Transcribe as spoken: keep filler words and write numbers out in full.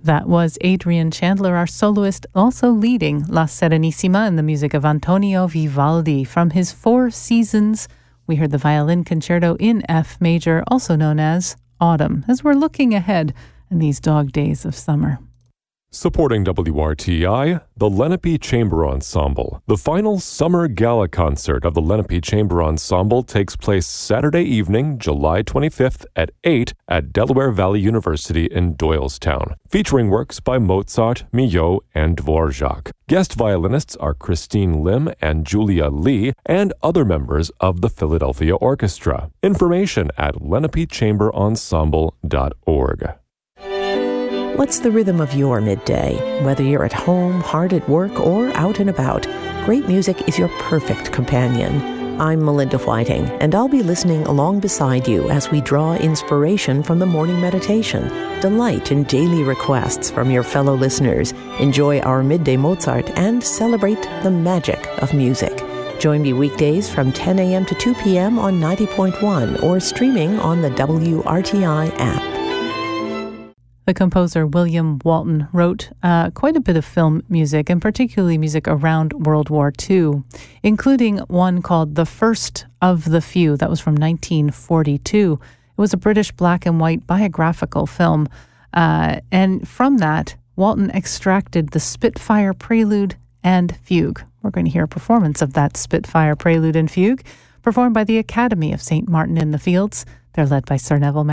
That was Adrian Chandler, our soloist, also leading La Serenissima in the music of Antonio Vivaldi. From his Four Seasons, we heard the violin concerto in F major, also known as Autumn, as we're looking ahead in these dog days of summer. Supporting W R T I, the Lenape Chamber Ensemble. The final summer gala concert of the Lenape Chamber Ensemble takes place Saturday evening, July twenty-fifth at eight at Delaware Valley University in Doylestown, featuring works by Mozart, Milhaud, and Dvorak. Guest violinists are Christine Lim and Julia Lee, and other members of the Philadelphia Orchestra. Information at lenape chamber ensemble dot org. What's the rhythm of your midday? Whether you're at home, hard at work, or out and about, great music is your perfect companion. I'm Melinda Whiting, and I'll be listening along beside you as we draw inspiration from the morning meditation, delight in daily requests from your fellow listeners, enjoy our midday Mozart, and celebrate the magic of music. Join me weekdays from ten a.m. to two p.m. on ninety point one or streaming on the W R T I app. The composer William Walton wrote uh, quite a bit of film music, and particularly music around World War Two, including one called The First of the Few. That was from nineteen forty-two. It was a British black and white biographical film. Uh, and from that, Walton extracted the Spitfire Prelude and Fugue. We're going to hear a performance of that Spitfire Prelude and Fugue, performed by the Academy of Saint Martin in the Fields. They're led by Sir Neville